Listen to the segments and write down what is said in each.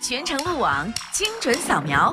全程路网，精准扫描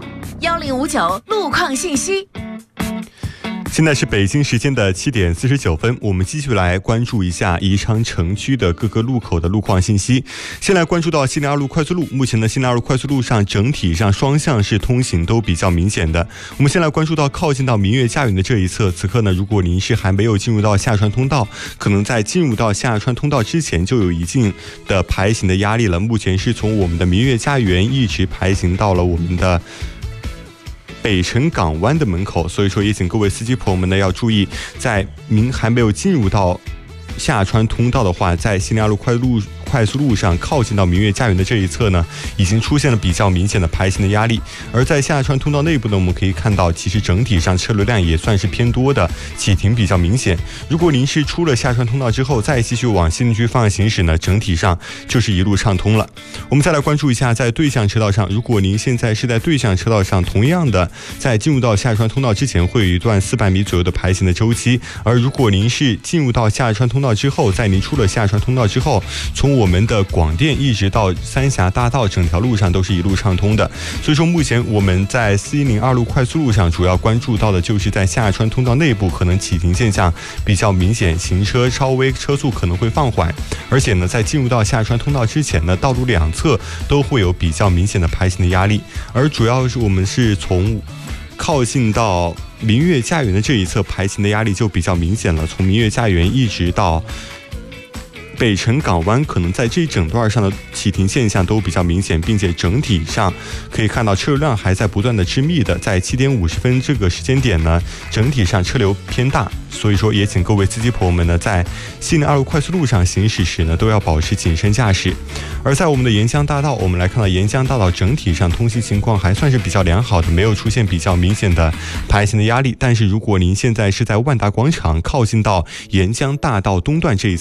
1059路况信息。 现在是北京时间的7点49分，我们继续来关注一下宜昌城区的各个路口的路况信息。先来关注到西宁2路快速路，目前的西宁2路快速路上整体上双向是通行都比较明显的。我们先来关注到靠近到明月家园的这一侧，此刻呢，如果您是还没有进入到下川通道，可能在进入到下川通道之前就有一定的排行的压力了。目前是从我们的明月家园一直排行到了我们的北辰港湾的门口，所以说也请各位司机朋友们呢要注意，在您还没有进入到下川通道的话，在西宁2路快速路上靠近到明月家园的这一侧呢，已经出现了比较明显的排行的压力。而在下川通道内部呢，我们可以看到，其实整体上车流量也算是偏多的，启停比较明显。如果您是出了下川通道之后，再继续往西宁区方向行驶呢，整体上就是一路畅通了。我们再来关注一下，在对向车道上，如果您现在是在对向车道上，同样的在进入到下川通道之前，会有一段400米左右的排行的周期。而如果您是进入到下川通道之后，在您出了下川通道之后，从我们的广电一直到三峡大道，整条路上都是一路畅通的。所以说目前我们在西宁2路快速路上主要关注到的就是在下川通道内部可能启停现象比较明显，行车稍微车速可能会放缓，而且呢在进入到下川通道之前呢，道路两侧都会有比较明显的排行的压力。而主要是我们是从靠近到明月家园的这一侧排行的压力就比较明显了，从明月家园一直到北辰港湾，可能在这一整段上的启停现象都比较明显，并且整体上可以看到车流量还在不断的之密的，在7点50分这个时间点呢，整体上车流偏大，所以说也请各位司机朋友们呢，在西宁2路快速路上行驶时呢，都要保持谨慎驾驶。而在我们的沿江大道，我们来看到沿江大道整体上通行情况还算是比较良好的，没有出现比较明显的排行的压力。但是如果您现在是在万达广场靠近到沿江大道东段这一侧